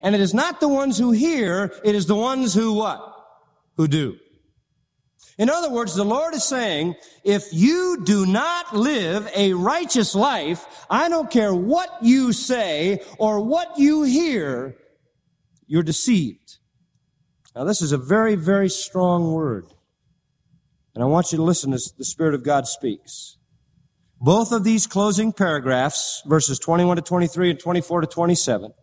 And it is not the ones who hear, it is the ones who what? Who do. In other words, the Lord is saying, if you do not live a righteous life, I don't care what you say or what you hear, you're deceived. Now, this is a very, very strong word. And I want you to listen as the Spirit of God speaks. Both of these closing paragraphs, verses 21 to 23 and 24 to 27,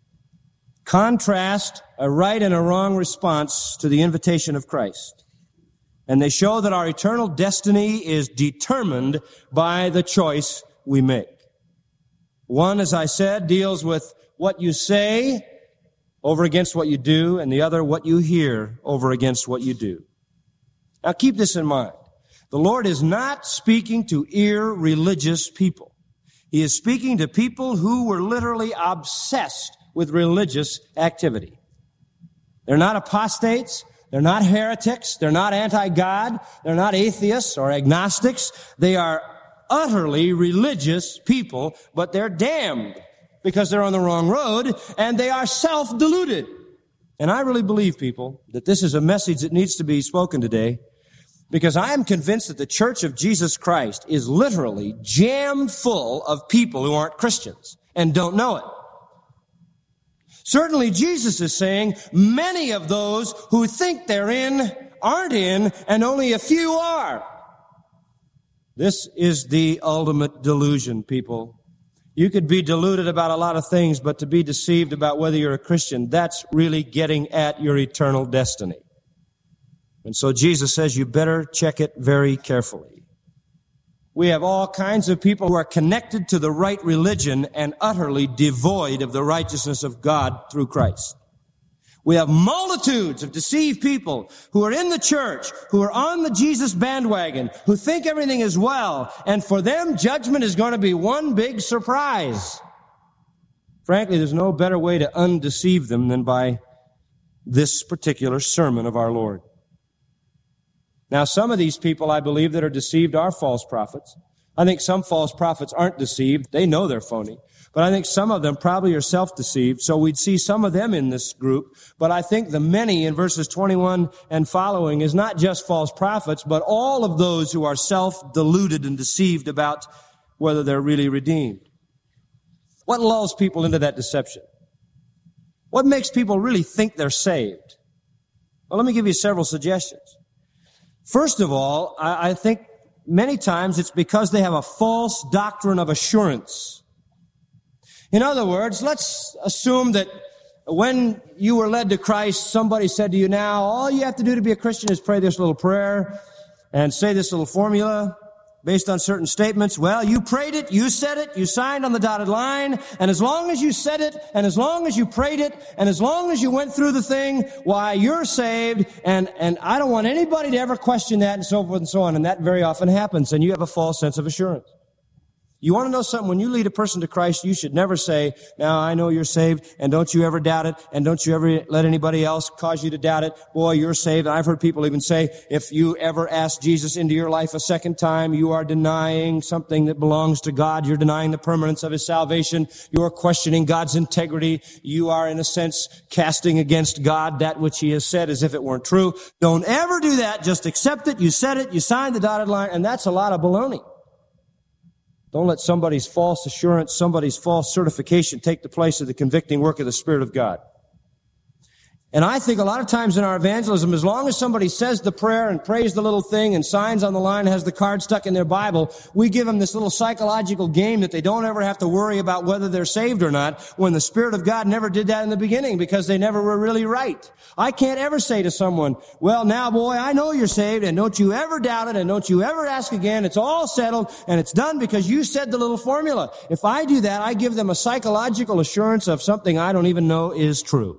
contrast a right and a wrong response to the invitation of Christ. And they show that our eternal destiny is determined by the choice we make. One, as I said, deals with what you say over against what you do, and the other, what you hear over against what you do. Now keep this in mind. The Lord is not speaking to irreligious people. He is speaking to people who were literally obsessed with religious activity. They're not apostates. They're not heretics. They're not anti-God. They're not atheists or agnostics. They are utterly religious people, but they're damned because they're on the wrong road, and they are self-deluded. And I really believe, people, that this is a message that needs to be spoken today, because I am convinced that the Church of Jesus Christ is literally jam full of people who aren't Christians and don't know it. Certainly Jesus is saying many of those who think they're in aren't in, and only a few are. This is the ultimate delusion, people. You could be deluded about a lot of things, but to be deceived about whether you're a Christian, that's really getting at your eternal destiny. And so Jesus says you better check it very carefully. We have all kinds of people who are connected to the right religion and utterly devoid of the righteousness of God through Christ. We have multitudes of deceived people who are in the church, who are on the Jesus bandwagon, who think everything is well, and for them, judgment is going to be one big surprise. Frankly, there's no better way to undeceive them than by this particular sermon of our Lord. Now, some of these people, I believe, that are deceived are false prophets. I think some false prophets aren't deceived. They know they're phony. But I think some of them probably are self-deceived, so we'd see some of them in this group. But I think the many in verses 21 and following is not just false prophets, but all of those who are self-deluded and deceived about whether they're really redeemed. What lulls people into that deception? What makes people really think they're saved? Well, let me give you several suggestions. First of all, I think many times it's because they have a false doctrine of assurance. In other words, let's assume that when you were led to Christ, somebody said to you, now, all you have to do to be a Christian is pray this little prayer and say this little formula based on certain statements. Well, you prayed it, you said it, you signed on the dotted line, and as long as you said it, and as long as you prayed it, and as long as you went through the thing, why, you're saved, and I don't want anybody to ever question that, and so forth and so on, and that very often happens, and you have a false sense of assurance. You want to know something? When you lead a person to Christ, you should never say, now I know you're saved, and don't you ever doubt it, and don't you ever let anybody else cause you to doubt it. Boy, you're saved. And I've heard people even say, if you ever ask Jesus into your life a second time, you are denying something that belongs to God. You're denying the permanence of His salvation. You're questioning God's integrity. You are, in a sense, casting against God that which He has said as if it weren't true. Don't ever do that. Just accept it. You said it. You signed the dotted line, and that's a lot of baloney. Don't let somebody's false assurance, somebody's false certification take the place of the convicting work of the Spirit of God. And I think a lot of times in our evangelism, as long as somebody says the prayer and prays the little thing and signs on the line, has the card stuck in their Bible, we give them this little psychological game that they don't ever have to worry about whether they're saved or not, when the Spirit of God never did that in the beginning because they never were really right. I can't ever say to someone, well, now, boy, I know you're saved, and don't you ever doubt it, and don't you ever ask again. It's all settled, and it's done because you said the little formula. If I do that, I give them a psychological assurance of something I don't even know is true.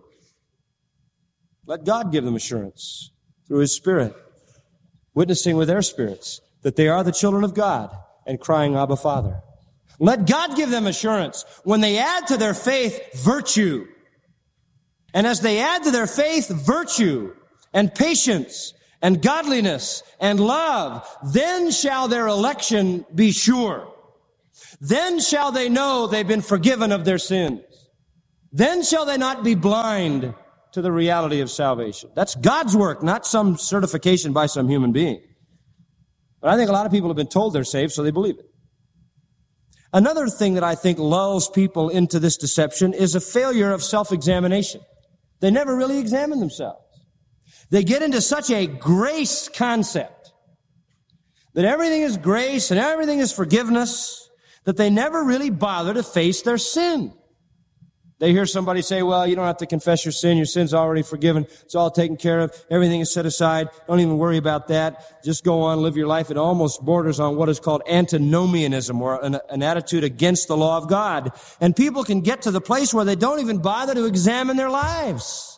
Let God give them assurance through His Spirit, witnessing with their spirits that they are the children of God and crying, Abba, Father. Let God give them assurance when they add to their faith virtue. And as they add to their faith virtue and patience and godliness and love, then shall their election be sure. Then shall they know they've been forgiven of their sins. then shall they not be blind to the reality of salvation. That's God's work, not some certification by some human being. But I think a lot of people have been told they're saved, so they believe it. Another thing that I think lulls people into this deception is a failure of self-examination. They never really examine themselves. They get into such a grace concept that everything is grace and everything is forgiveness that they never really bother to face their sin. They hear somebody say, well, you don't have to confess your sin. Your sin's already forgiven. It's all taken care of. Everything is set aside. Don't even worry about that. Just go on, live your life. It almost borders on what is called antinomianism, or an attitude against the law of God. And people can get to the place where they don't even bother to examine their lives.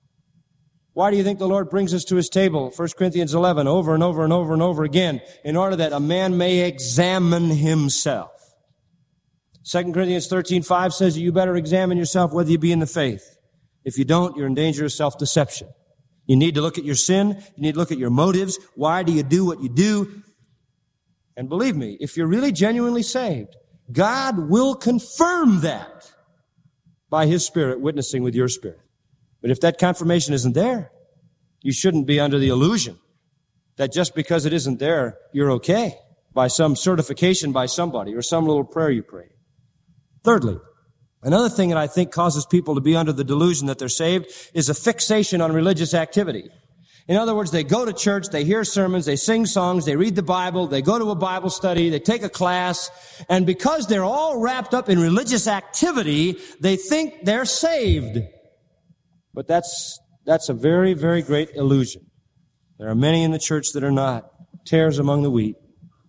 Why do you think the Lord brings us to His table, 1 Corinthians 11, over and over and over and over again, in order that a man may examine himself? 2 Corinthians 13:5 says you better examine yourself whether you be in the faith. If you don't, you're in danger of self-deception. You need to look at your sin. You need to look at your motives. Why do you do what you do? And believe me, if you're really genuinely saved, God will confirm that by His Spirit witnessing with your spirit. But if that confirmation isn't there, you shouldn't be under the illusion that just because it isn't there, you're okay by some certification by somebody or some little prayer you pray. Thirdly, another thing that I think causes people to be under the delusion that they're saved is a fixation on religious activity. In other words, they go to church, they hear sermons, they sing songs, they read the Bible, they go to a Bible study, they take a class, and because they're all wrapped up in religious activity, they think they're saved. But that's a very, very great illusion. There are many in the church that are not. Tares among the wheat.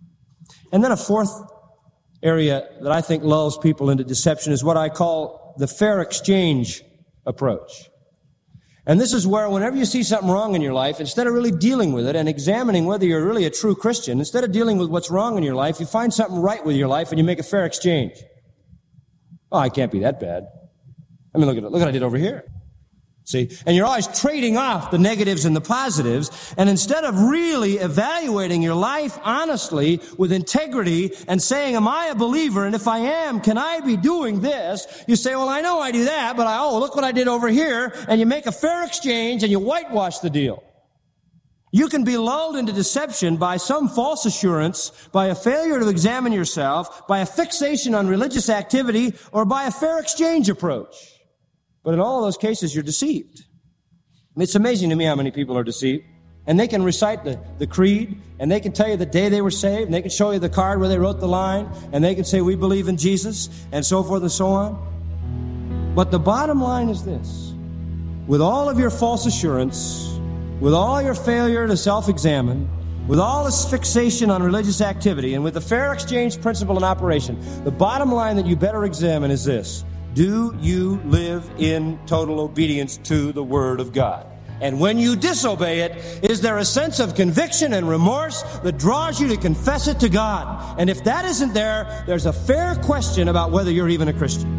And then a fourth area that I think lulls people into deception is what I call the fair exchange approach. And this is where whenever you see something wrong in your life, instead of really dealing with it and examining whether you're really a true Christian, instead of dealing with what's wrong in your life, you find something right with your life and you make a fair exchange. Oh, I can't be that bad. I mean, look what I did over here. See, and you're always trading off the negatives and the positives, and instead of really evaluating your life honestly with integrity and saying, am I a believer, and if I am, can I be doing this? You say, well, I know I do that, but look what I did over here, and you make a fair exchange and you whitewash the deal. You can be lulled into deception by some false assurance, by a failure to examine yourself, by a fixation on religious activity, or by a fair exchange approach. But in all of those cases, you're deceived. It's amazing to me how many people are deceived. And they can recite the creed, and they can tell you the day they were saved, and they can show you the card where they wrote the line, and they can say, we believe in Jesus, and so forth and so on. But the bottom line is this. With all of your false assurance, with all your failure to self-examine, with all this fixation on religious activity, and with the fair exchange principle in operation, the bottom line that you better examine is this. Do you live in total obedience to the Word of God? And when you disobey it, is there a sense of conviction and remorse that draws you to confess it to God? And if that isn't there, there's a fair question about whether you're even a Christian.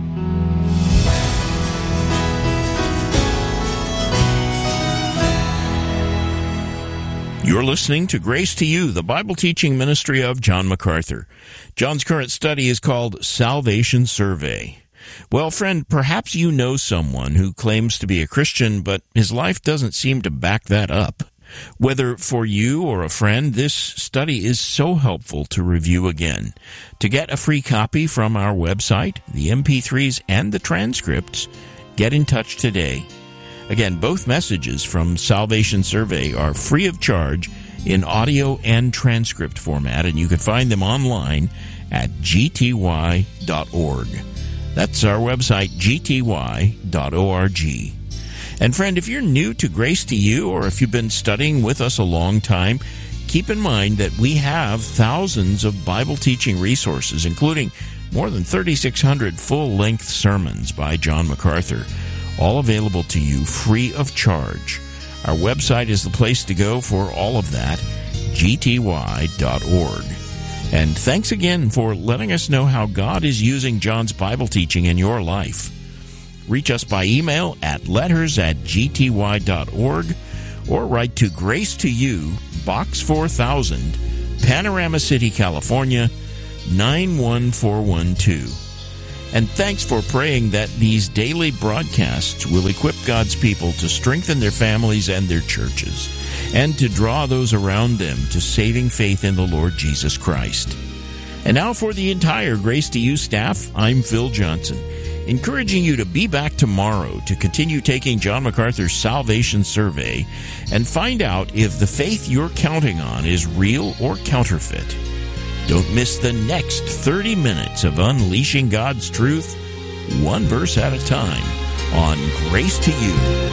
You're listening to Grace to You, the Bible teaching ministry of John MacArthur. John's current study is called Salvation Survey. Well, friend, perhaps you know someone who claims to be a Christian, but his life doesn't seem to back that up. Whether for you or a friend, this study is so helpful to review again. To get a free copy from our website, the MP3s and the transcripts, get in touch today. Again, both messages from Salvation Survey are free of charge in audio and transcript format, and you can find them online at gty.org. That's our website, gty.org. And friend, if you're new to Grace to You, or if you've been studying with us a long time, keep in mind that we have thousands of Bible teaching resources, including more than 3,600 full-length sermons by John MacArthur, all available to you free of charge. Our website is the place to go for all of that, gty.org. And thanks again for letting us know how God is using John's Bible teaching in your life. Reach us by email at letters@gty.org or write to Grace to You, Box 4000, Panorama City, California, 91412. And thanks for praying that these daily broadcasts will equip God's people to strengthen their families and their churches, and to draw those around them to saving faith in the Lord Jesus Christ. And now for the entire Grace to You staff, I'm Phil Johnson, encouraging you to be back tomorrow to continue taking John MacArthur's Salvation Survey and find out if the faith you're counting on is real or counterfeit. Don't miss the next 30 minutes of unleashing God's truth, one verse at a time, on Grace to You.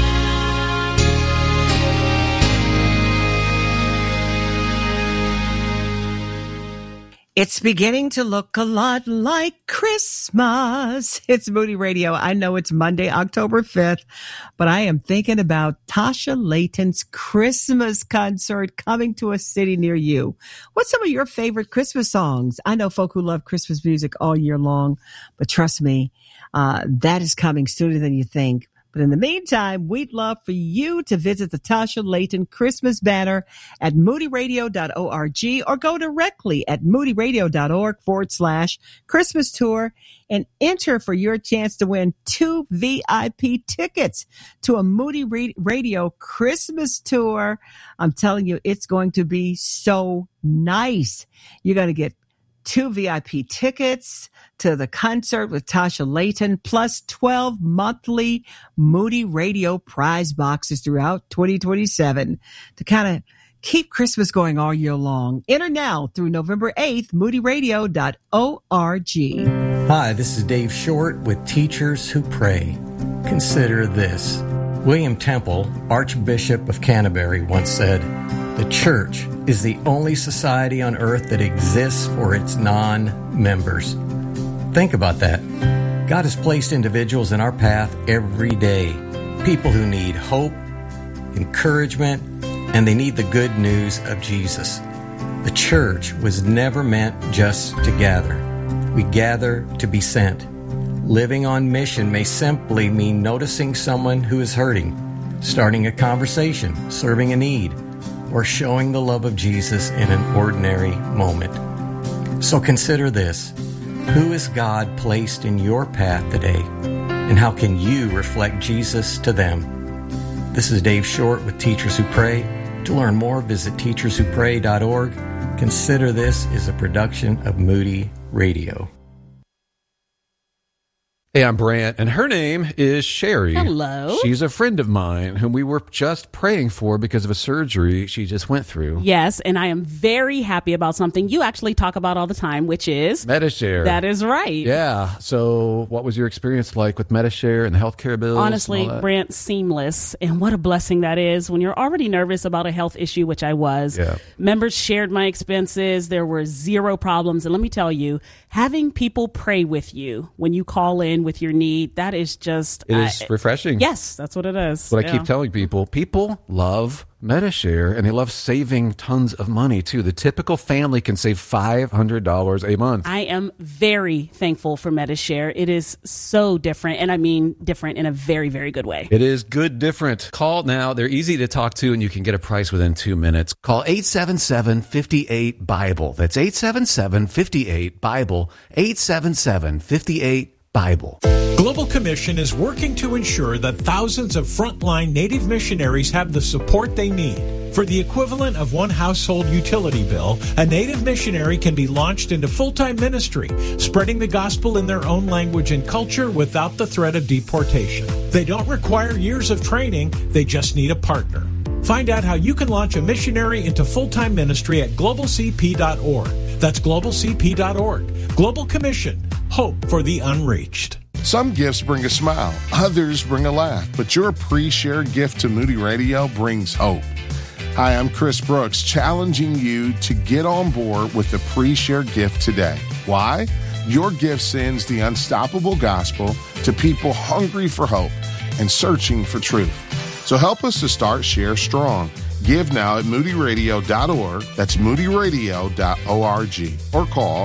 It's beginning to look a lot like Christmas. It's Moody Radio. I know it's Monday, October 5th, but I am thinking about Tasha Layton's Christmas concert coming to a city near you. What's some of your favorite Christmas songs? I know folk who love Christmas music all year long, but trust me, that is coming sooner than you think. But in the meantime, we'd love for you to visit the Tasha Layton Christmas banner at moodyradio.org or go directly at moodyradio.org/Christmas tour and enter for your chance to win 2 VIP tickets to a Moody Radio Christmas tour. I'm telling you, it's going to be so nice. You're going to get 2 VIP tickets to the concert with Tasha Layton, plus 12 monthly Moody Radio prize boxes throughout 2027 to kind of keep Christmas going all year long. Enter now through November 8th, moodyradio.org. Hi, this is Dave Short with Teachers Who Pray. Consider this. William Temple, Archbishop of Canterbury, once said, "The church is the only society on earth that exists for its non-members." Think about that. God has placed individuals in our path every day. People who need hope, encouragement, and they need the good news of Jesus. The church was never meant just to gather. We gather to be sent. Living on mission may simply mean noticing someone who is hurting, starting a conversation, serving a need, or showing the love of Jesus in an ordinary moment. So consider this. Who has God placed in your path today? And how can you reflect Jesus to them? This is Dave Short with Teachers Who Pray. To learn more, visit teacherswhopray.org. Consider This is a production of Moody Radio. Hey, I'm Brant, and her name is Sherry. Hello. She's a friend of mine whom we were just praying for because of a surgery she just went through. Yes, and I am very happy about something you actually talk about all the time, which is Medi-Share. That is right. Yeah. So what was your experience like with Medi-Share and the healthcare bills? Honestly, Brant, seamless. And what a blessing that is when you're already nervous about a health issue, which I was. Yeah. Members shared my expenses. There were zero problems. And let me tell you, having people pray with you when you call in with your need, that is just... It is refreshing. Yes, that's what it is. What I keep telling people, people love Medi-Share, and they love saving tons of money, too. The typical family can save $500 a month. I am very thankful for Medi-Share. It is so different, and I mean different in a very, very good way. It is good different. Call now. They're easy to talk to, and you can get a price within 2 minutes. Call 877-58-BIBLE. That's 877-58-BIBLE. 877-58-BIBLE. Global Commission is working to ensure that thousands of frontline Native missionaries have the support they need. For the equivalent of one household utility bill, a Native missionary can be launched into full-time ministry, spreading the gospel in their own language and culture without the threat of deportation. They don't require years of training, they just need a partner. Find out how you can launch a missionary into full-time ministry at globalcp.org. That's globalcp.org. Global Commission. Hope for the unreached. Some gifts bring a smile, others bring a laugh, but your pre-shared gift to Moody Radio brings hope. Hi, I'm Chris Brooks, challenging you to get on board with the pre-shared gift today. Why? Your gift sends the unstoppable gospel to people hungry for hope and searching for truth. So help us to start Share Strong. Give now at moodyradio.org. That's moodyradio.org. Or call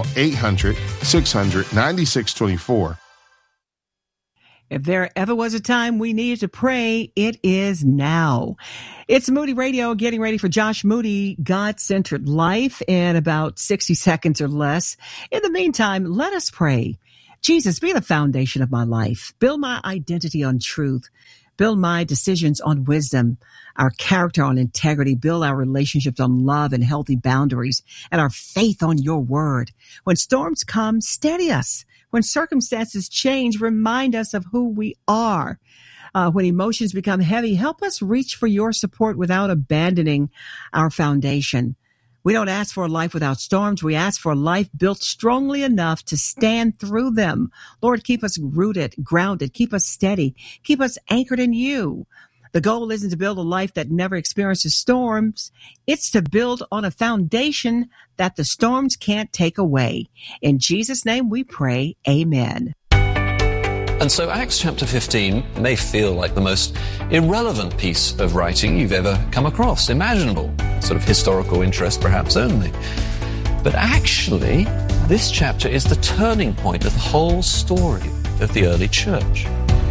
800-600-9624. If there ever was a time we needed to pray, it is now. It's Moody Radio, getting ready for Josh Moody, God-Centered Life, in about 60 seconds or less. In the meantime, let us pray. Jesus, be the foundation of my life. Build my identity on truth. Build my decisions on wisdom, our character on integrity. Build our relationships on love and healthy boundaries, and our faith on your word. When storms come, steady us. When circumstances change, remind us of who we are. When emotions become heavy, help us reach for your support without abandoning our foundation. We don't ask for a life without storms. We ask for a life built strongly enough to stand through them. Lord, keep us rooted, grounded, keep us steady, keep us anchored in you. The goal isn't to build a life that never experiences storms. It's to build on a foundation that the storms can't take away. In Jesus' name we pray, amen. And so Acts chapter 15 may feel like the most irrelevant piece of writing you've ever come across, imaginable, sort of historical interest perhaps only. But actually, this chapter is the turning point of the whole story of the early church.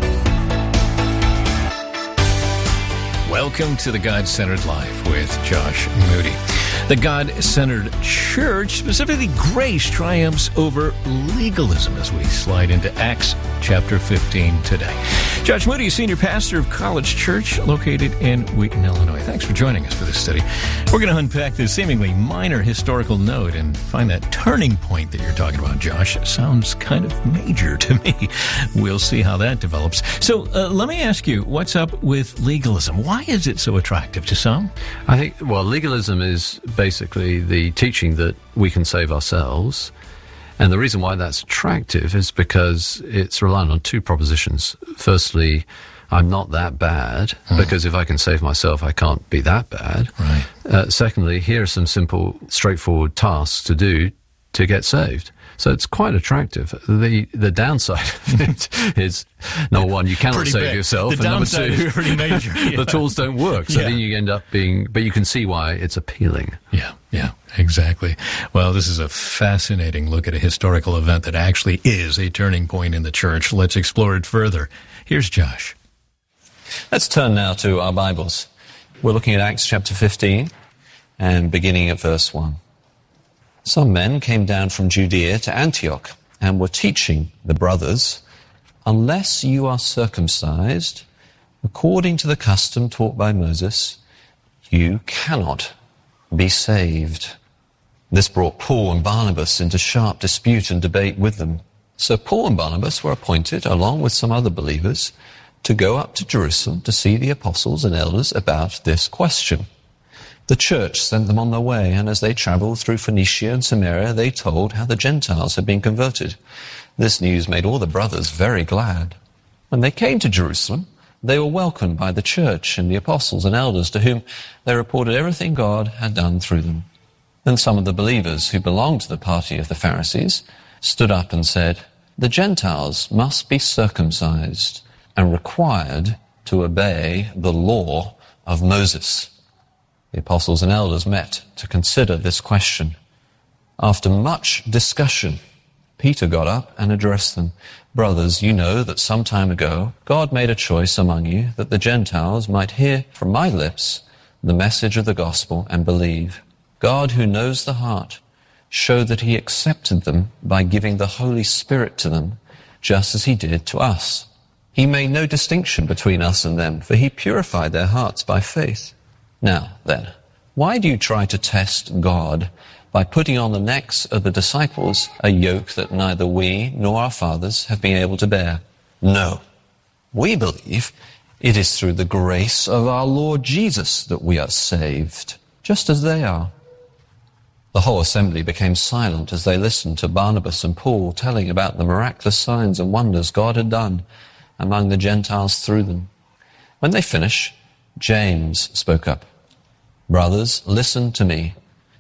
Welcome to the God-Centered Life with Josh Moody. The God-Centered Church, specifically grace, triumphs over legalism as we slide into Acts chapter 15 today. Josh Moody, senior pastor of College Church located in Wheaton, Illinois. Thanks for joining us for this study. We're going to unpack this seemingly minor historical note and find that turning point that you're talking about, Josh. It sounds kind of major to me. We'll see how that develops. So let me ask you, what's up with legalism? Why is it so attractive to some? I think, legalism is basically the teaching that we can save ourselves. And the reason why that's attractive is because it's reliant on two propositions. Firstly, I'm not that bad, because if I can save myself, I can't be that bad. Right. Secondly, here are some simple, straightforward tasks to do to get saved. So it's quite attractive. The downside of it is, number one, you cannot save yourself. The and number downside two, is pretty major. Yeah. The tools don't work. So then you end up but you can see why it's appealing. Yeah, exactly. Well, this is a fascinating look at a historical event that actually is a turning point in the church. Let's explore it further. Here's Josh. Let's turn now to our Bibles. We're looking at Acts chapter 15 and beginning at verse 1. Some men came down from Judea to Antioch and were teaching the brothers, unless you are circumcised, according to the custom taught by Moses, you cannot be saved. This brought Paul and Barnabas into sharp dispute and debate with them. So Paul and Barnabas were appointed, along with some other believers, to go up to Jerusalem to see the apostles and elders about this question. The church sent them on their way, and as they traveled through Phoenicia and Samaria, they told how the Gentiles had been converted. This news made all the brothers very glad. When they came to Jerusalem, they were welcomed by the church and the apostles and elders, to whom they reported everything God had done through them. Then some of the believers who belonged to the party of the Pharisees stood up and said, the Gentiles must be circumcised and required to obey the law of Moses. The apostles and elders met to consider this question. After much discussion, Peter got up and addressed them. Brothers, you know that some time ago God made a choice among you that the Gentiles might hear from my lips the message of the gospel and believe. God, who knows the heart, showed that he accepted them by giving the Holy Spirit to them, just as he did to us. He made no distinction between us and them, for he purified their hearts by faith. Now, then, why do you try to test God by putting on the necks of the disciples a yoke that neither we nor our fathers have been able to bear? No, we believe it is through the grace of our Lord Jesus that we are saved, just as they are. The whole assembly became silent as they listened to Barnabas and Paul telling about the miraculous signs and wonders God had done among the Gentiles through them. When they finished, James spoke up. Brothers, listen to me.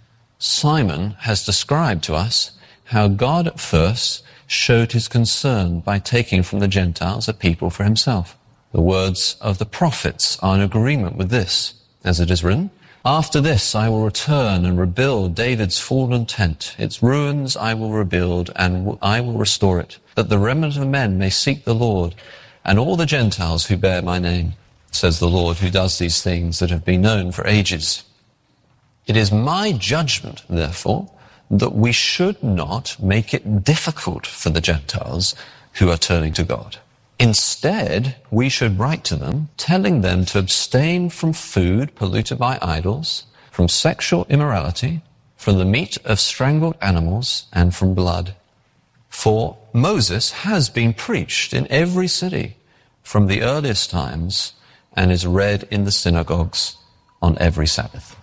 Simon has described to us how God at first showed his concern by taking from the Gentiles a people for himself. The words of the prophets are in agreement with this, as it is written, after this I will return and rebuild David's fallen tent. Its ruins I will rebuild, and I will restore it, that the remnant of men may seek the Lord, and all the Gentiles who bear my name, says the Lord, who does these things that have been known for ages. It is my judgment, therefore, that we should not make it difficult for the Gentiles who are turning to God. Instead, we should write to them, telling them to abstain from food polluted by idols, from sexual immorality, from the meat of strangled animals, and from blood. For Moses has been preached in every city from the earliest times and is read in the synagogues on every Sabbath.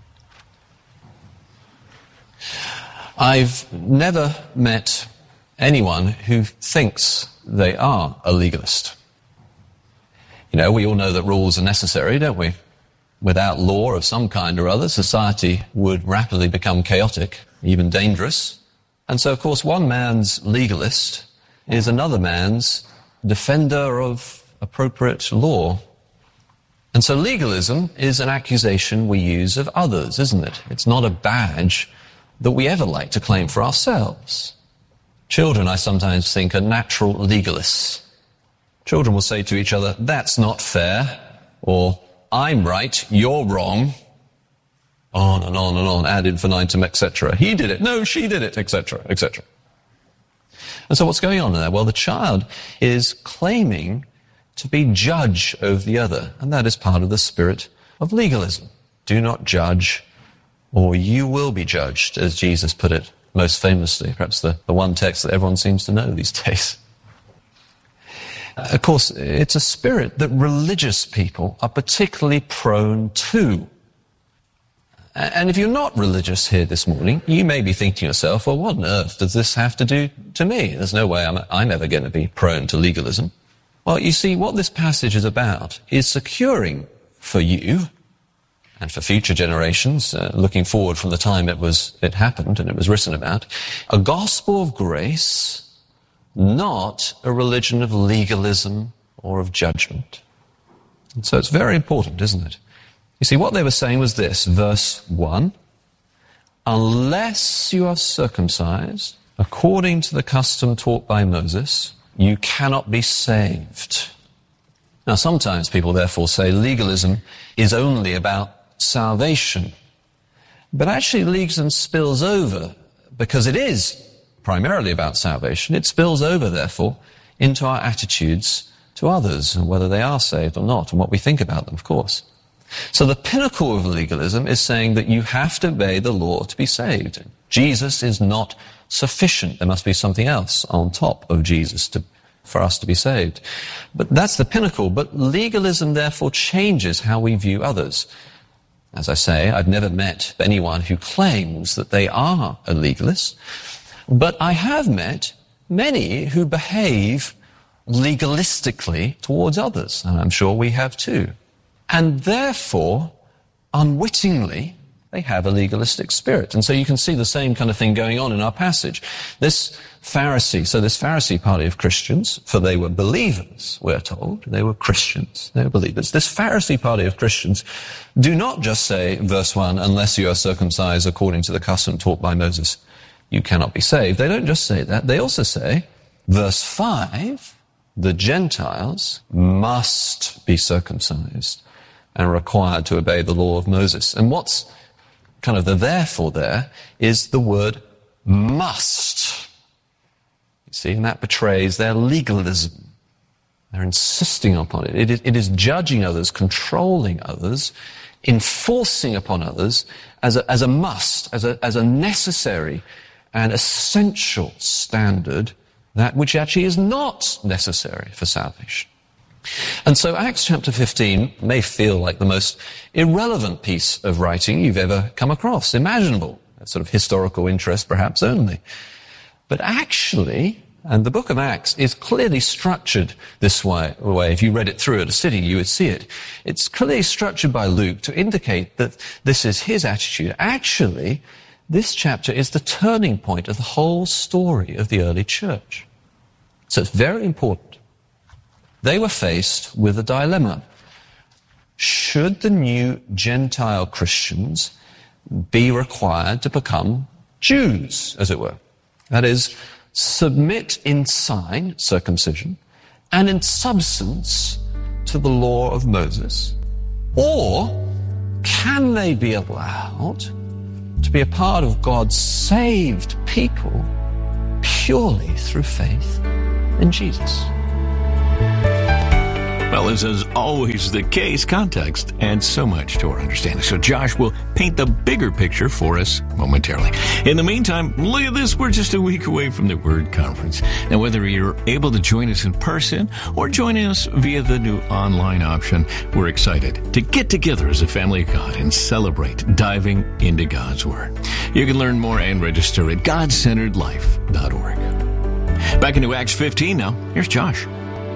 I've never met anyone who thinks they are a legalist. You know, we all know that rules are necessary, don't we? Without law of some kind or other, society would rapidly become chaotic, even dangerous. And so, of course, one man's legalist is another man's defender of appropriate law. And so legalism is an accusation we use of others, isn't it? It's not a badge that we ever like to claim for ourselves. Children, I sometimes think, are natural legalists. Children will say to each other, "That's not fair," or "I'm right, you're wrong," on and on and on, ad infinitum, etc. He did it, no, she did it, etc., etc. And so what's going on there? Well, the child is claiming to be judge of the other, and that is part of the spirit of legalism. Do not judge, or you will be judged, as Jesus put it most famously, perhaps the one text that everyone seems to know these days. Of course, it's a spirit that religious people are particularly prone to. And if you're not religious here this morning, you may be thinking to yourself, well, what on earth does this have to do to me? There's no way I'm ever going to be prone to legalism. Well, you see, what this passage is about is securing for you and for future generations, looking forward from the time it happened and it was written about, a gospel of grace, not a religion of legalism or of judgment. And so it's very important, isn't it? You see, what they were saying was this, verse 1, unless you are circumcised according to the custom taught by Moses, you cannot be saved. Now, sometimes people therefore say legalism is only about salvation. But actually legalism spills over, because it is primarily about salvation. It spills over, therefore, into our attitudes to others, and whether they are saved or not, and what we think about them, of course. So the pinnacle of legalism is saying that you have to obey the law to be saved. Jesus is not sufficient. There must be something else on top of Jesus for us to be saved. But that's the pinnacle. But legalism, therefore, changes how we view others. As I say, I've never met anyone who claims that they are a legalist, but I have met many who behave legalistically towards others, and I'm sure we have too. And therefore, unwittingly, they have a legalistic spirit. And so you can see the same kind of thing going on in our passage. This Pharisee party of Christians, for they were believers, we're told. They were Christians. They were believers. This Pharisee party of Christians do not just say, verse 1, unless you are circumcised according to the custom taught by Moses, you cannot be saved. They don't just say that. They also say, verse 5, the Gentiles must be circumcised and required to obey the law of Moses. And what's kind of the therefore there is the word must. You see, and that betrays their legalism. They're insisting upon it. It is judging others, controlling others, enforcing upon others as a must, as a necessary and essential standard, that which actually is not necessary for salvation. And so Acts chapter 15 may feel like the most irrelevant piece of writing you've ever come across, imaginable, a sort of historical interest perhaps only. But actually, and the book of Acts is clearly structured this way. If you read it through at a sitting, you would see it. It's clearly structured by Luke to indicate that this is his attitude. Actually, this chapter is the turning point of the whole story of the early church. So it's very important. They were faced with a dilemma. Should the new Gentile Christians be required to become Jews, as it were? That is, submit in sign, circumcision, and in substance to the law of Moses? Or can they be allowed to be a part of God's saved people purely through faith in Jesus. Well, as is always the case, context adds so much to our understanding. So Josh will paint the bigger picture for us momentarily. In the meantime, look at this. We're just a week away from the Word Conference. Now, whether you're able to join us in person or joining us via the new online option, we're excited to get together as a family of God and celebrate diving into God's Word. You can learn more and register at godcenteredlife.org. Back into Acts 15 now. Here's Josh.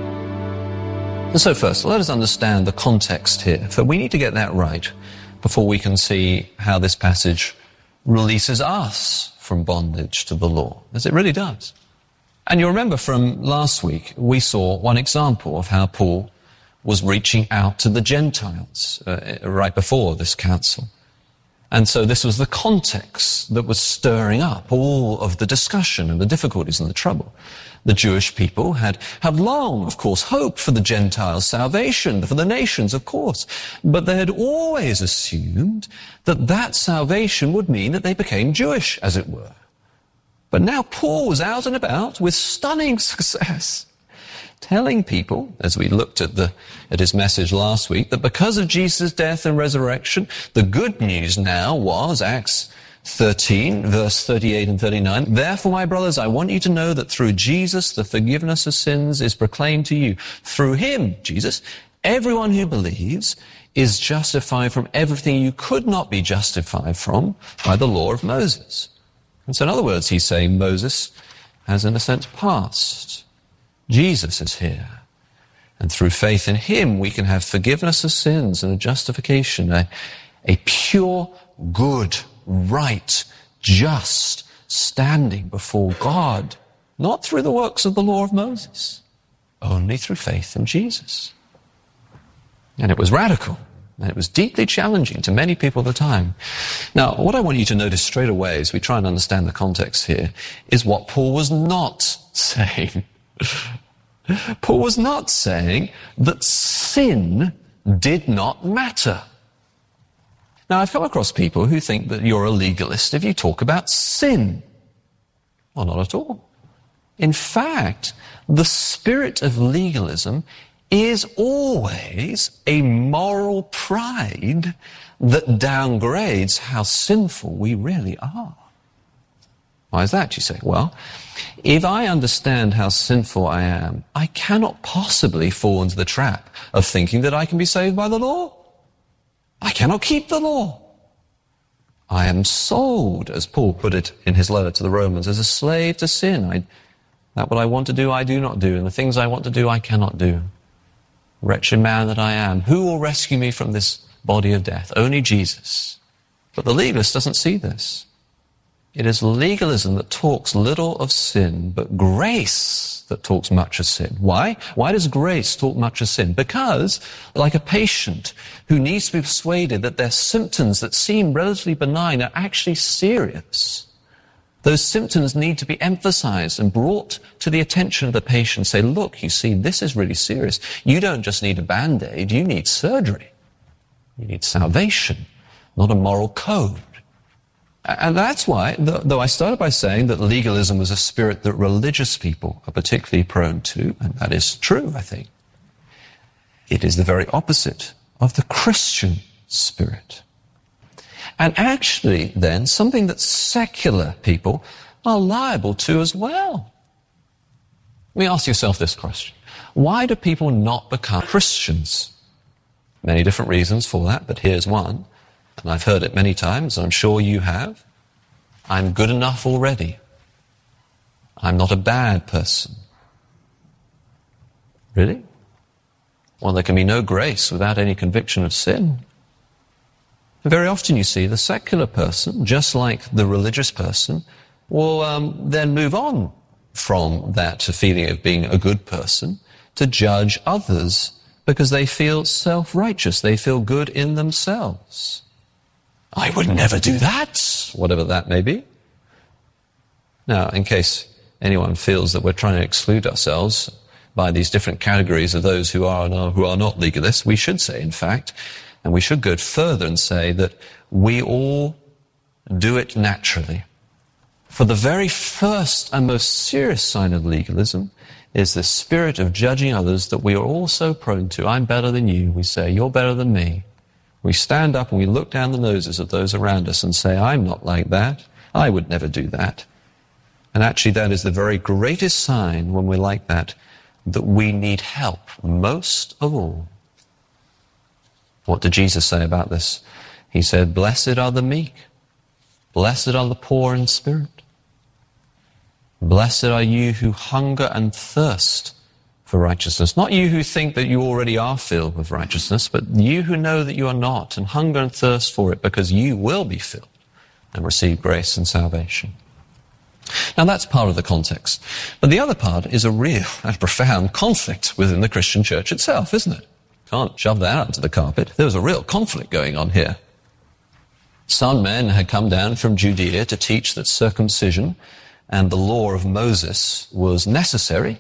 And so first, let us understand the context here. For we need to get that right before we can see how this passage releases us from bondage to the law, as it really does. And you remember from last week, we saw one example of how Paul was reaching out to the Gentiles right before this council. And so this was the context that was stirring up all of the discussion and the difficulties and the trouble. The Jewish people have long, of course, hoped for the Gentiles' salvation, for the nations, of course. But they had always assumed that that salvation would mean that they became Jewish, as it were. But now Paul was out and about with stunning success, telling people, as we looked at his message last week, that because of Jesus' death and resurrection, the good news now was, Acts 13, verse 38 and 39, "Therefore, my brothers, I want you to know that through Jesus, the forgiveness of sins is proclaimed to you. Through him," Jesus, "everyone who believes is justified from everything you could not be justified from by the law of Moses." And so in other words, he's saying Moses has, in a sense, passed. Jesus is here. And through faith in him, we can have forgiveness of sins and a justification, a pure, good, right, just standing before God, not through the works of the law of Moses, only through faith in Jesus. And it was radical, and it was deeply challenging to many people at the time. Now, what I want you to notice straight away as we try and understand the context here is what Paul was not saying. Paul was not saying that sin did not matter. Now, I've come across people who think that you're a legalist if you talk about sin. Well, not at all. In fact, the spirit of legalism is always a moral pride that downgrades how sinful we really are. Why is that, you say? Well, if I understand how sinful I am, I cannot possibly fall into the trap of thinking that I can be saved by the law. I cannot keep the law. I am sold, as Paul put it in his letter to the Romans, as a slave to sin. That what I want to do, I do not do, and the things I want to do, I cannot do. Wretched man that I am, who will rescue me from this body of death? Only Jesus. But the legalist doesn't see this. It is legalism that talks little of sin, but grace that talks much of sin. Why? Why does grace talk much of sin? Because, like a patient who needs to be persuaded that their symptoms that seem relatively benign are actually serious, those symptoms need to be emphasized and brought to the attention of the patient. Say, look, you see, this is really serious. You don't just need a Band-Aid, you need surgery. You need salvation, not a moral code. And that's why, though I started by saying that legalism was a spirit that religious people are particularly prone to, and that is true, I think, it is the very opposite of the Christian spirit. And actually, then, something that secular people are liable to as well. Let me ask yourself this question. Why do people not become Christians? Many different reasons for that, but here's one. And I've heard it many times, and I'm sure you have. I'm good enough already. I'm not a bad person. Really? Well, there can be no grace without any conviction of sin. And very often you see the secular person, just like the religious person, will then move on from that feeling of being a good person to judge others because they feel self-righteous. They feel good in themselves. I would never do that, whatever that may be. Now, in case anyone feels that we're trying to exclude ourselves by these different categories of those who are not legalists, we should say, in fact, and we should go further and say that we all do it naturally. For the very first and most serious sign of legalism is the spirit of judging others that we are all so prone to. I'm better than you. We say, you're better than me. We stand up and we look down the noses of those around us and say, I'm not like that. I would never do that. And actually that is the very greatest sign when we're like that we need help most of all. What did Jesus say about this? He said, blessed are the meek. Blessed are the poor in spirit. Blessed are you who hunger and thirst for righteousness. Not you who think that you already are filled with righteousness, but you who know that you are not and hunger and thirst for it, because you will be filled and receive grace and salvation. Now that's part of the context. But the other part is a real and profound conflict within the Christian church itself, isn't it? Can't shove that out to the carpet. There was a real conflict going on here. Some men had come down from Judea to teach that circumcision and the law of Moses was necessary.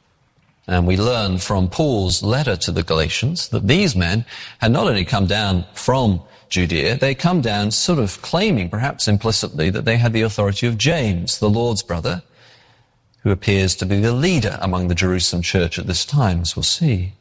And we learn from Paul's letter to the Galatians that these men had not only come down from Judea, they come down sort of claiming, perhaps implicitly, that they had the authority of James, the Lord's brother, who appears to be the leader among the Jerusalem church at this time, as we'll see.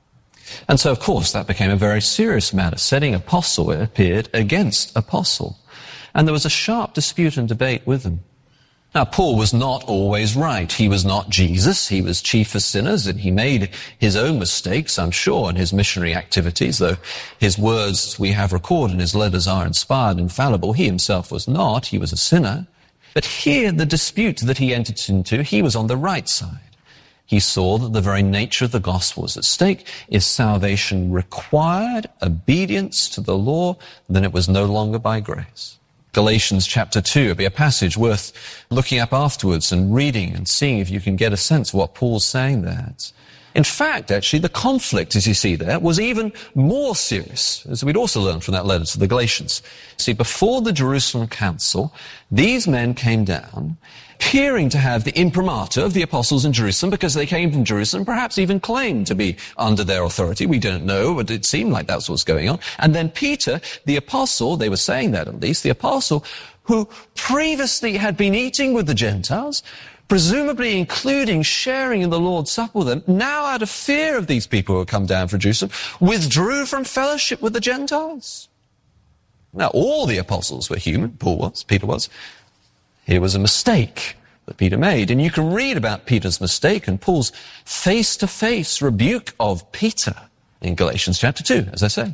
And so, of course, that became a very serious matter. Setting apostle appeared against apostle. And there was a sharp dispute and debate with them. Now, Paul was not always right. He was not Jesus. He was chief of sinners, and he made his own mistakes, I'm sure, in his missionary activities, though his words we have recorded in his letters are inspired, infallible. He himself was not. He was a sinner. But here, the dispute that he entered into, he was on the right side. He saw that the very nature of the gospel was at stake. If salvation required obedience to the law, then it was no longer by grace. Galatians chapter 2 would be a passage worth looking up afterwards and reading and seeing if you can get a sense of what Paul's saying there. In fact, actually, the conflict, as you see there, was even more serious, as we'd also learned from that letter to the Galatians. See, before the Jerusalem Council, these men came down, appearing to have the imprimatur of the apostles in Jerusalem, because they came from Jerusalem, perhaps even claimed to be under their authority. We don't know, but it seemed like that's what's going on. And then Peter, the apostle, they were saying that at least, the apostle, who previously had been eating with the Gentiles, presumably including sharing in the Lord's Supper with them, now out of fear of these people who had come down from Jerusalem, withdrew from fellowship with the Gentiles. Now, all the apostles were human. Paul was, Peter was. Here was a mistake that Peter made. And you can read about Peter's mistake and Paul's face-to-face rebuke of Peter in Galatians chapter 2, as I say.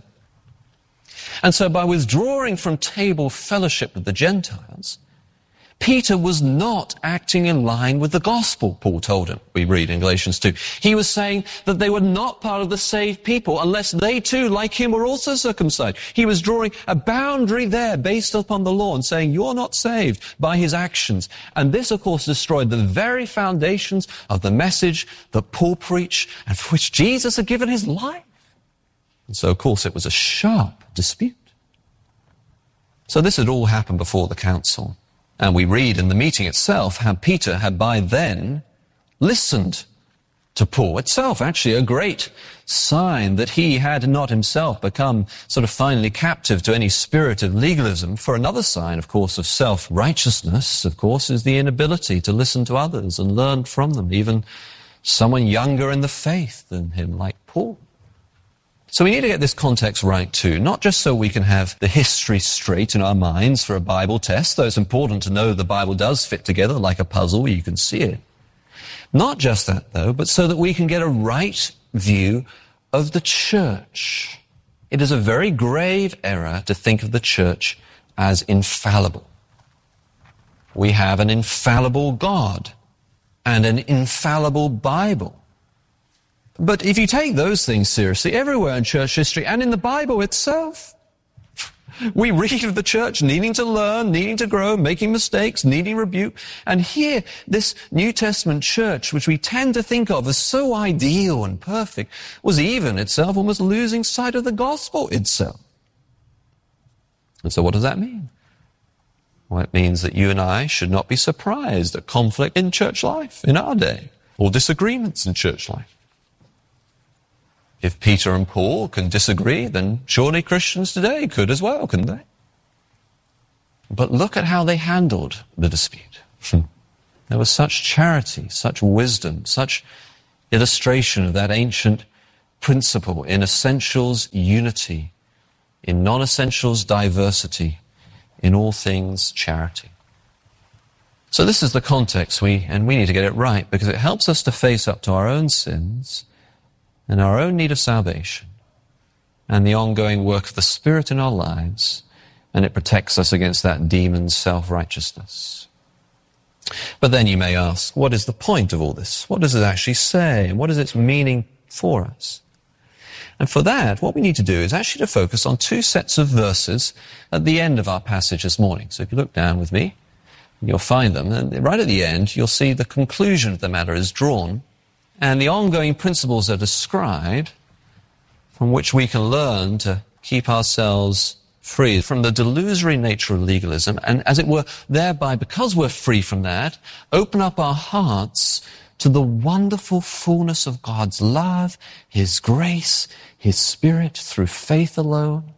And so by withdrawing from table fellowship with the Gentiles, Peter was not acting in line with the gospel, Paul told him, we read in Galatians 2. He was saying that they were not part of the saved people unless they too, like him, were also circumcised. He was drawing a boundary there based upon the law and saying, you're not saved by his actions. And this, of course, destroyed the very foundations of the message that Paul preached and for which Jesus had given his life. And so, of course, it was a sharp dispute. So this had all happened before the council. And we read in the meeting itself how Peter had by then listened to Paul itself, actually a great sign that he had not himself become sort of finally captive to any spirit of legalism. For another sign, of course, of self-righteousness, of course, is the inability to listen to others and learn from them, even someone younger in the faith than him, like Paul. So we need to get this context right too, not just so we can have the history straight in our minds for a Bible test, though it's important to know the Bible does fit together like a puzzle where you can see it. Not just that though, but so that we can get a right view of the church. It is a very grave error to think of the church as infallible. We have an infallible God and an infallible Bible. But if you take those things seriously, everywhere in church history and in the Bible itself, we read of the church needing to learn, needing to grow, making mistakes, needing rebuke. And here, this New Testament church, which we tend to think of as so ideal and perfect, was even itself almost losing sight of the gospel itself. And so what does that mean? Well, it means that you and I should not be surprised at conflict in church life in our day, or disagreements in church life. If Peter and Paul can disagree, then surely Christians today could as well, couldn't they? But look at how they handled the dispute. There was such charity, such wisdom, such illustration of that ancient principle: in essentials, unity; in non-essentials, diversity; in all things, charity. So this is the context, we need to get it right, because it helps us to face up to our own sins and our own need of salvation and the ongoing work of the Spirit in our lives, and it protects us against that demon's self-righteousness. But then you may ask, what is the point of all this? What does it actually say? And what is its meaning for us? And for that, what we need to do is actually to focus on two sets of verses at the end of our passage this morning. So if you look down with me, you'll find them. And right at the end, you'll see the conclusion of the matter is drawn, and the ongoing principles are described from which we can learn to keep ourselves free from the delusory nature of legalism, and as it were, thereby, because we're free from that, open up our hearts to the wonderful fullness of God's love, His grace, His Spirit through faith alone.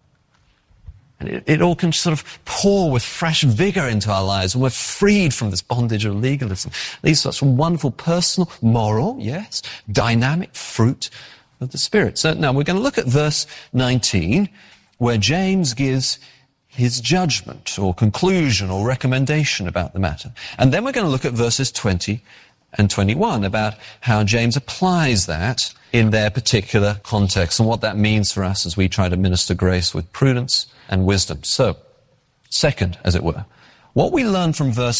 And it all can sort of pour with fresh vigor into our lives, and we're freed from this bondage of legalism. These such wonderful personal, moral, yes, dynamic fruit of the Spirit. So now we're going to look at verse 19, where James gives his judgment or conclusion or recommendation about the matter. And then we're going to look at verses 20 and 21 about how James applies that in their particular context and what that means for us as we try to minister grace with prudence and wisdom. So, second, as it were, what we learn from verse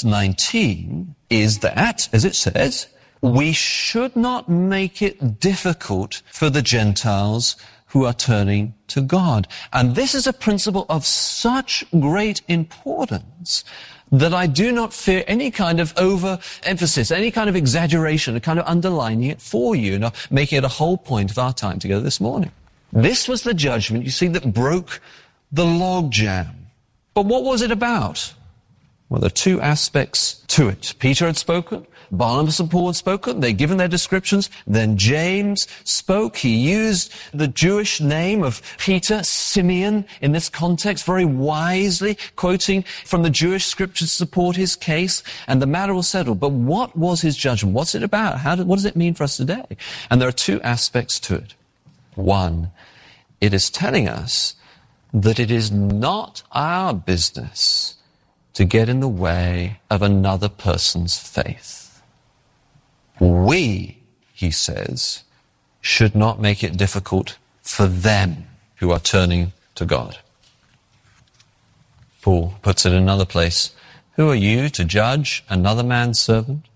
19 is that, as it says, we should not make it difficult for the Gentiles who are turning to God. And this is a principle of such great importance that I do not fear any kind of overemphasis, any kind of exaggeration, a kind of underlining it for you, and making it a whole point of our time together this morning. This was the judgment, you see, that broke the logjam. But what was it about? Well, there are two aspects to it. Peter had spoken, Barnabas and Paul had spoken, they'd given their descriptions, then James spoke. He used the Jewish name of Peter, Simeon, in this context, very wisely, quoting from the Jewish scriptures to support his case, and the matter was settled. But what was his judgment? What's it about? What does it mean for us today? And there are two aspects to it. One, it is telling us that it is not our business to get in the way of another person's faith. We, he says, should not make it difficult for them who are turning to God. Paul puts it in another place. Who are you to judge another man's servant?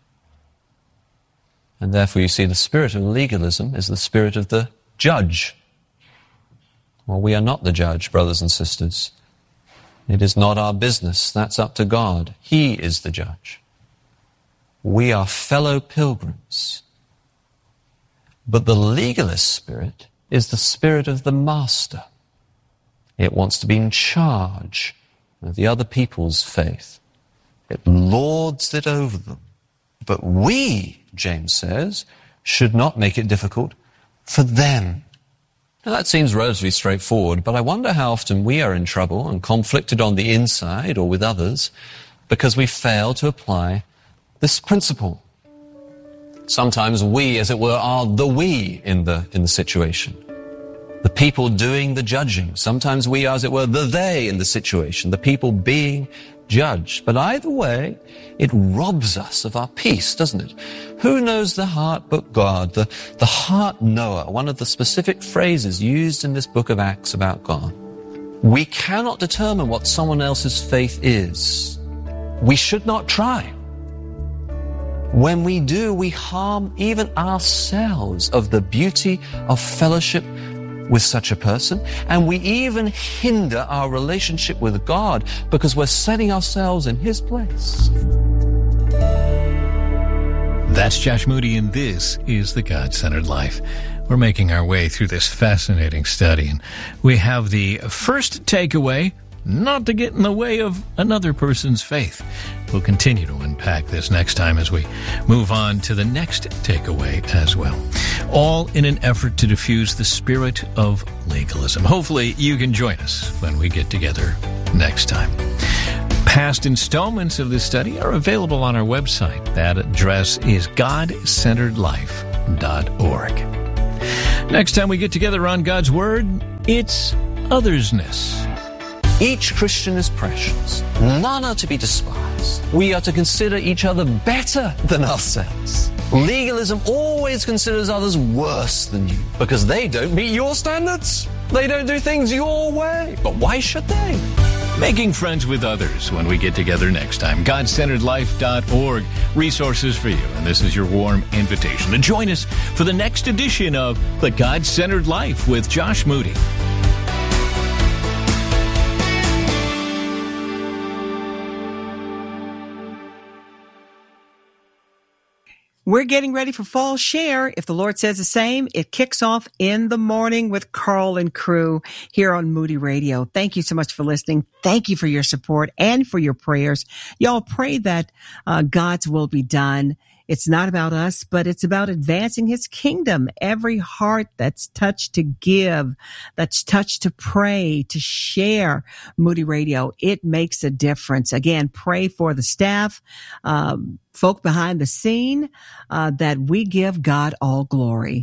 And therefore you see the spirit of legalism is the spirit of the judge. Well, we are not the judge, brothers and sisters. It is not our business. That's up to God. He is the judge. We are fellow pilgrims. But the legalist spirit is the spirit of the master. It wants to be in charge of the other people's faith. It lords it over them. But we, James says, should not make it difficult for them. Now that seems relatively straightforward, but I wonder how often we are in trouble and conflicted on the inside or with others because we fail to apply this principle. Sometimes we, as it were, are the we in the situation. The people doing the judging. Sometimes we are, as it were, the they in the situation. The people being judged. But either way, it robs us of our peace, doesn't it? Who knows the heart but God? The heart knower, one of the specific phrases used in this book of Acts about God. We cannot determine what someone else's faith is. We should not try. When we do, we harm even ourselves of the beauty of fellowship with such a person, and we even hinder our relationship with God because we're setting ourselves in His place. That's Josh Moody, and this is The God-Centered Life. We're making our way through this fascinating study, and we have the first takeaway: not to get in the way of another person's faith. We'll continue to unpack this next time as we move on to the next takeaway as well. All in an effort to diffuse the spirit of legalism. Hopefully you can join us when we get together next time. Past installments of this study are available on our website. That address is godcenteredlife.org. Next time we get together on God's Word, it's othersness. Each Christian is precious. None are to be despised. We are to consider each other better than ourselves. Legalism always considers others worse than you because they don't meet your standards. They don't do things your way. But why should they? Making friends with others when we get together next time. GodCenteredLife.org. Resources for you. And this is your warm invitation to join us for the next edition of The God-Centered Life with Josh Moody. We're getting ready for Fall Share. If the Lord says the same, it kicks off in the morning with Carl and crew here on Moody Radio. Thank you so much for listening. Thank you for your support and for your prayers. Y'all pray that God's will be done. It's not about us, but it's about advancing his kingdom. Every heart that's touched to give, that's touched to pray, to share Moody Radio, it makes a difference. Again, pray for the staff, folk behind the scene, that we give God all glory.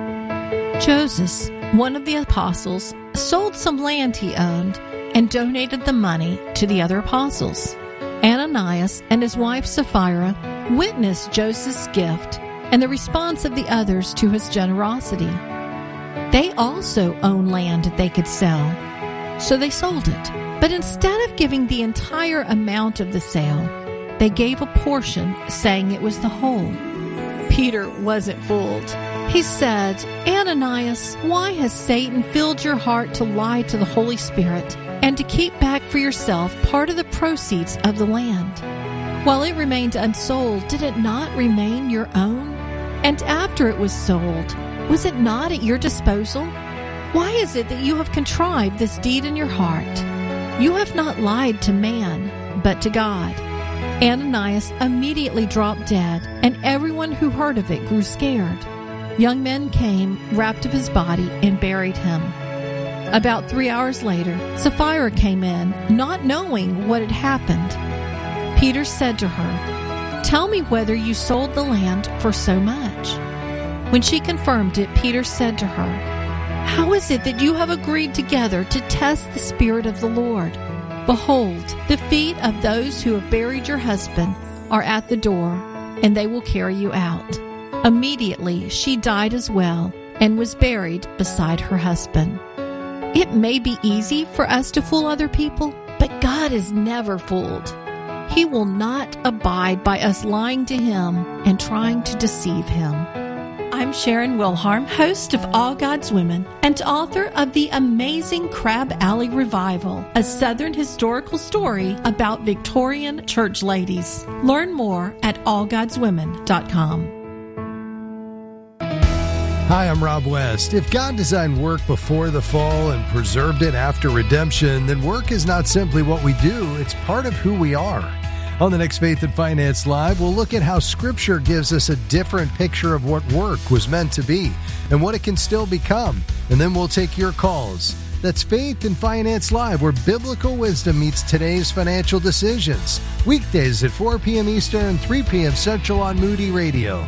Joseph, one of the apostles, sold some land he owned and donated the money to the other apostles. Ananias and his wife Sapphira witnessed Joseph's gift and the response of the others to his generosity. They also owned land that they could sell, so they sold it. But instead of giving the entire amount of the sale, they gave a portion, saying it was the whole. Peter wasn't fooled. He said, "Ananias, why has Satan filled your heart to lie to the Holy Spirit and to keep back for yourself part of the proceeds of the land? While it remained unsold, did it not remain your own? And after it was sold, was it not at your disposal? Why is it that you have contrived this deed in your heart? You have not lied to man, but to God." Ananias immediately dropped dead, and everyone who heard of it grew scared. Young men came, wrapped up his body, and buried him. About 3 hours later, Sapphira came in, not knowing what had happened. Peter said to her, "Tell me whether you sold the land for so much." When she confirmed it, Peter said to her, "How is it that you have agreed together to test the Spirit of the Lord? Behold, the feet of those who have buried your husband are at the door, and they will carry you out." Immediately she died as well and was buried beside her husband. It may be easy for us to fool other people, but God is never fooled. He will not abide by us lying to him and trying to deceive him. I'm Sharon Wilharm, host of All God's Women and author of The Amazing Crab Alley Revival, a Southern historical story about Victorian church ladies. Learn more at allgodswomen.com. Hi, I'm Rob West. If God designed work before the fall and preserved it after redemption, then work is not simply what we do, it's part of who we are. On the next Faith and Finance Live, we'll look at how Scripture gives us a different picture of what work was meant to be and what it can still become. And then we'll take your calls. That's Faith and Finance Live, where biblical wisdom meets today's financial decisions. Weekdays at 4 p.m. Eastern, 3 p.m. Central on Moody Radio.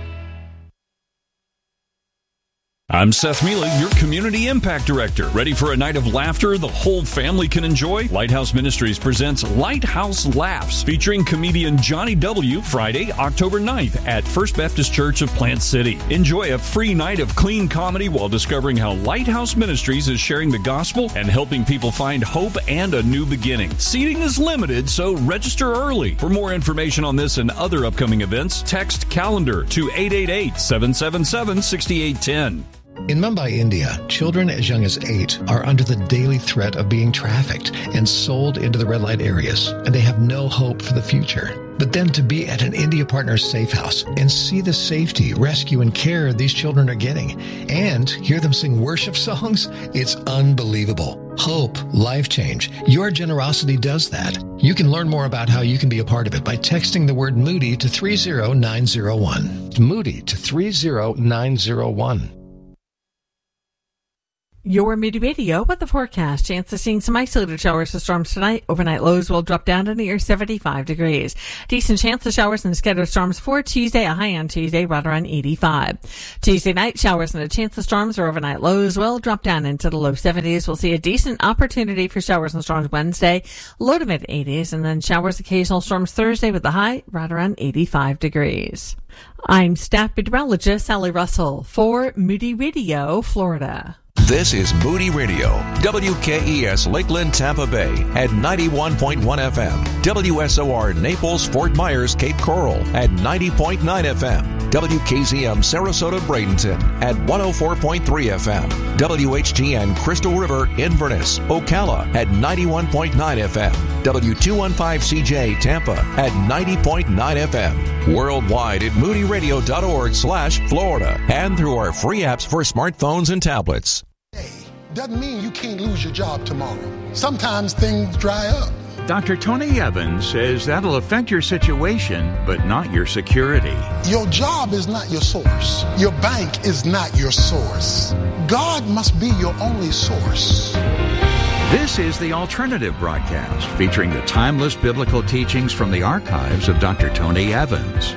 I'm Seth Mealy, your Community Impact Director. Ready for a night of laughter the whole family can enjoy? Lighthouse Ministries presents Lighthouse Laughs, featuring comedian Johnny W. Friday, October 9th at First Baptist Church of Plant City. Enjoy a free night of clean comedy while discovering how Lighthouse Ministries is sharing the gospel and helping people find hope and a new beginning. Seating is limited, so register early. For more information on this and other upcoming events, text CALENDAR to 888-777-6810. In Mumbai, India, children as young as 8 are under the daily threat of being trafficked and sold into the red light areas, and they have no hope for the future. But then to be at an India Partners safe house and see the safety, rescue, and care these children are getting, and hear them sing worship songs, it's unbelievable. Hope, life change. Your generosity does that. You can learn more about how you can be a part of it by texting the word Moody to 30901. Moody to 30901. Your Moody Radio with the forecast. Chance of seeing some isolated showers or storms tonight. Overnight lows will drop down to near 75 degrees. Decent chance of showers and scattered storms for Tuesday. A high on Tuesday, right around 85. Tuesday night, showers and a chance of storms or overnight lows will drop down into the low 70s. We'll see a decent opportunity for showers and storms Wednesday, low to mid 80s, and then showers, occasional storms Thursday with the high right around 85 degrees. I'm staff meteorologist Sally Russell for Moody Radio, Florida. This is Moody Radio, WKES Lakeland, Tampa Bay at 91.1 FM, WSOR Naples, Fort Myers, Cape Coral at 90.9 FM, WKZM Sarasota, Bradenton at 104.3 FM, WHGN Crystal River, Inverness, Ocala at 91.9 FM, W215CJ Tampa at 90.9 FM, worldwide at moodyradio.org/Florida, and through our free apps for smartphones and tablets. Doesn't mean you can't lose your job tomorrow. Sometimes things dry up. Dr. Tony Evans says that'll affect your situation, but not your security. Your job is not your source. Your bank is not your source. God must be your only source. This is the Alternative Broadcast, featuring the timeless biblical teachings from the archives of Dr. Tony Evans.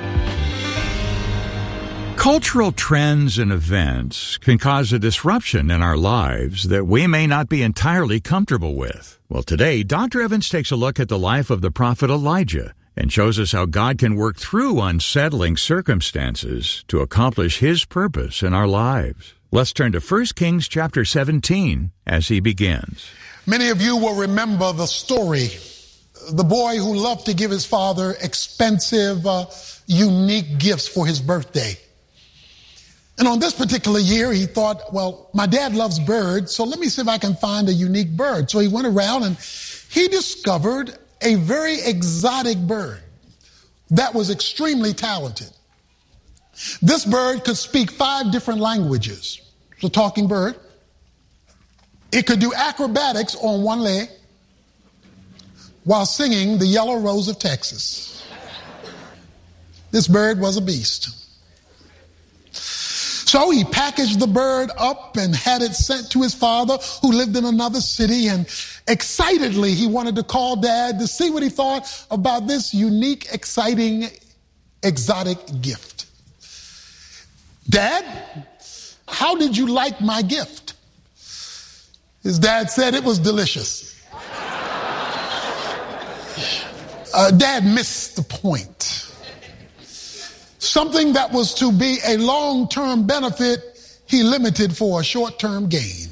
Cultural trends and events can cause a disruption in our lives that we may not be entirely comfortable with. Well, today, Dr. Evans takes a look at the life of the prophet Elijah and shows us how God can work through unsettling circumstances to accomplish His purpose in our lives. Let's turn to 1 Kings chapter 17 as he begins. Many of you will remember the story. The boy who loved to give his father expensive, unique gifts for his birthday. And on this particular year, he thought, well, my dad loves birds, so let me see if I can find a unique bird. So he went around and he discovered a very exotic bird that was extremely talented. This bird could speak 5 different languages. It's a talking bird. It could do acrobatics on one leg while singing the Yellow Rose of Texas. This bird was a beast. So he packaged the bird up and had it sent to his father, who lived in another city, and excitedly he wanted to call Dad to see what he thought about this unique, exciting, exotic gift. Dad, how did you like my gift? His dad said it was delicious. Dad missed the point. Something that was to be a long-term benefit, he limited for a short-term gain.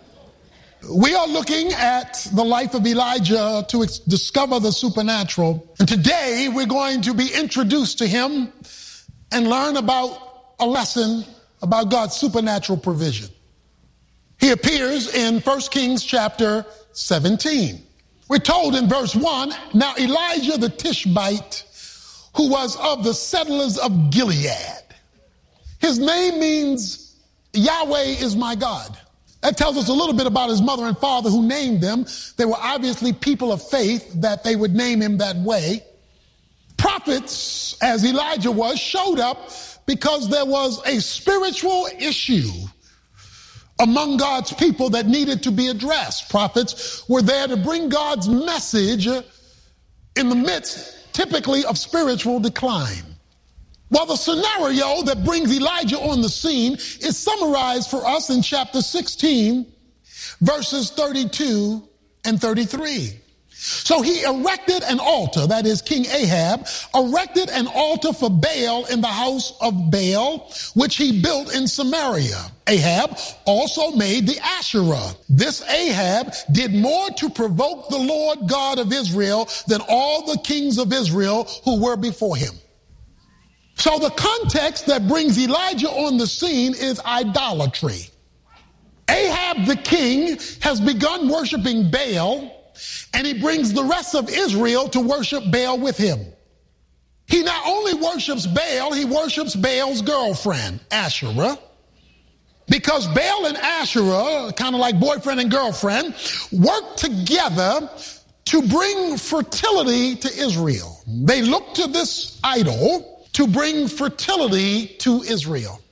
We are looking at the life of Elijah to discover the supernatural. And today we're going to be introduced to him and learn about a lesson about God's supernatural provision. He appears in 1 Kings chapter 17. We're told in verse 1, now Elijah the Tishbite, who was of the settlers of Gilead. His name means Yahweh is my God. That tells us a little bit about his mother and father who named them. They were obviously people of faith that they would name him that way. Prophets, as Elijah was, showed up because there was a spiritual issue among God's people that needed to be addressed. Prophets were there to bring God's message in the midst typically of spiritual decline. Well, the scenario that brings Elijah on the scene is summarized for us in chapter 16, verses 32 and 33. So he erected an altar, that is King Ahab, erected an altar for Baal in the house of Baal, which he built in Samaria. Ahab also made the Asherah. This Ahab did more to provoke the Lord God of Israel than all the kings of Israel who were before him. So the context that brings Elijah on the scene is idolatry. Ahab the king has begun worshiping Baal, and he brings the rest of Israel to worship Baal with him. He not only worships Baal, he worships Baal's girlfriend, Asherah. Because Baal and Asherah, kind of like boyfriend and girlfriend, work together to bring fertility to Israel. They look to this idol to bring fertility to Israel.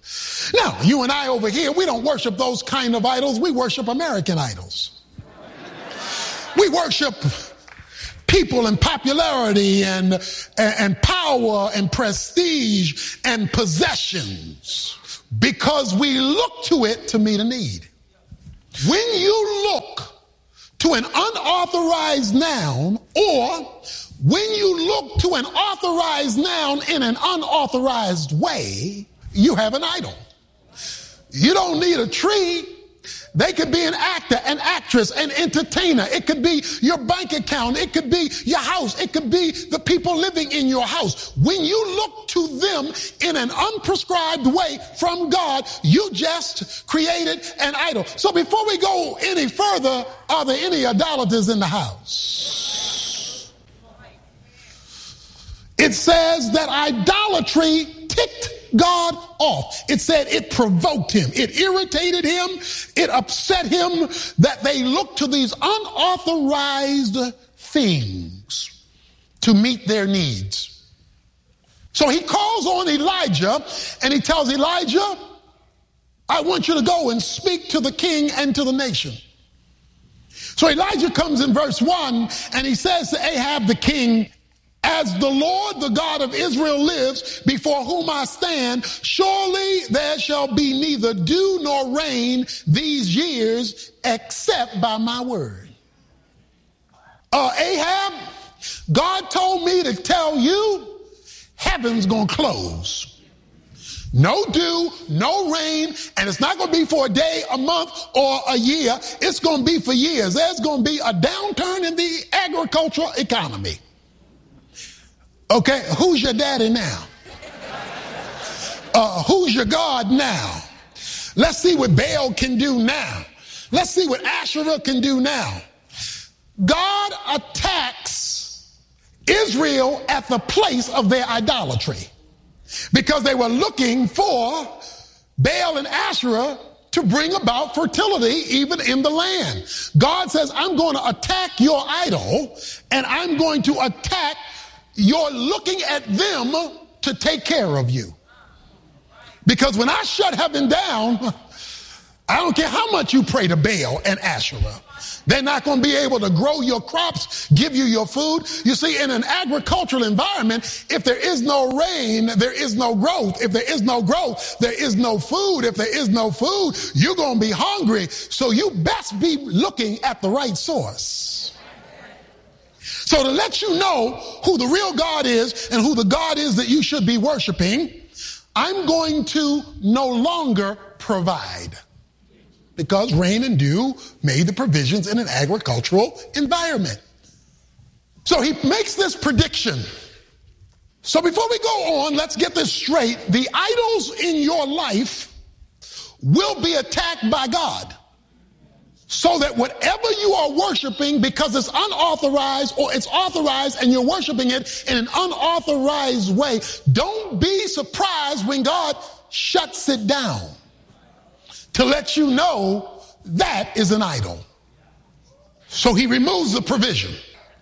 Now, you and I over here, we don't worship those kind of idols. We worship American idols. We worship people and popularity and power and prestige and possessions because we look to it to meet a need. When you look to an unauthorized noun, or when you look to an authorized noun in an unauthorized way, you have an idol. You don't need a tree. They could be an actor, an actress, an entertainer. It could be your bank account. It could be your house. It could be the people living in your house. When you look to them in an unprescribed way from God, you just created an idol. So before we go any further, are there any idolaters in the house? It says that idolatry ticked God off. It said it provoked him. It irritated him. It upset him that they looked to these unauthorized things to meet their needs. So he calls on Elijah and he tells Elijah, I want you to go and speak to the king and to the nation. So Elijah comes in verse 1 and he says to Ahab the king, as the Lord, the God of Israel lives, before whom I stand, surely there shall be neither dew nor rain these years except by my word. Ahab, God told me to tell you, heaven's going to close. No dew, no rain, and it's not going to be for a day, a month, or a year. It's going to be for years. There's going to be a downturn in the agricultural economy. Okay, who's your daddy now? Who's your God now? Let's see what Baal can do now. Let's see what Asherah can do now. God attacks Israel at the place of their idolatry because they were looking for Baal and Asherah to bring about fertility even in the land. God says, I'm going to attack your idol and I'm going to attack you're looking at them to take care of you. Because when I shut heaven down, I don't care how much you pray to Baal and Asherah. They're not going to be able to grow your crops, give you your food. You see, in an agricultural environment, if there is no rain, there is no growth. If there is no growth, there is no food. If there is no food, you're going to be hungry. So you best be looking at the right source. So to let you know who the real God is and who the God is that you should be worshiping, I'm going to no longer provide. Because rain and dew made the provisions in an agricultural environment. So he makes this prediction. So before we go on, let's get this straight. The idols in your life will be attacked by God. So that whatever you are worshiping, because it's unauthorized or it's authorized and you're worshiping it in an unauthorized way, don't be surprised when God shuts it down to let you know that is an idol. So he removes the provision.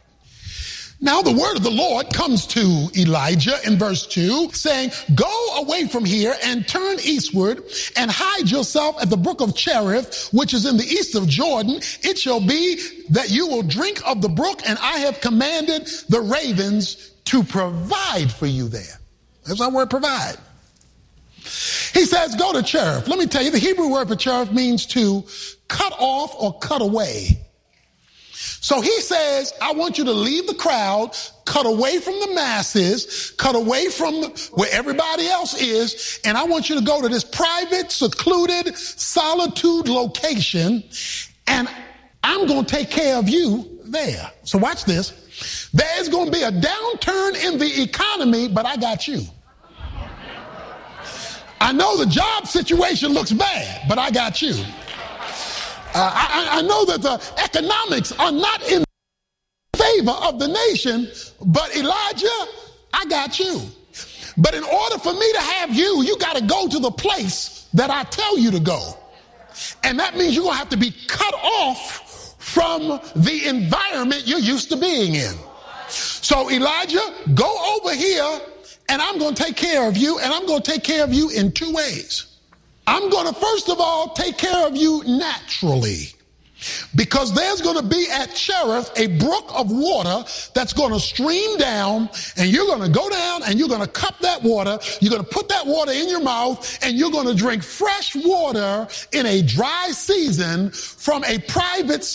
Now the word of the Lord comes to Elijah in verse 2 saying, go away from here and turn eastward and hide yourself at the brook of Cherith, which is in the east of Jordan. It shall be that you will drink of the brook, and I have commanded the ravens to provide for you there. That's our word, provide. He says, go to Cherith. Let me tell you, the Hebrew word for Cherith means to cut off or cut away. So he says, I want you to leave the crowd, cut away from the masses, cut away from where everybody else is, and I want you to go to this private, secluded, solitude location, and I'm going to take care of you there. So watch this. There's going to be a downturn in the economy, but I got you. I know the job situation looks bad, but I got you. I know that the economics are not in favor of the nation, but Elijah, I got you. But in order for me to have you, you got to go to the place that I tell you to go. And that means you're going to have to be cut off from the environment you're used to being in. So Elijah, go over here and I'm going to take care of you, and I'm going to take care of you in two ways. I'm going to, first of all, take care of you naturally. Because there's going to be at Cherith a brook of water that's going to stream down, and you're going to go down and you're going to cup that water. You're going to put that water in your mouth, and you're going to drink fresh water in a dry season from a private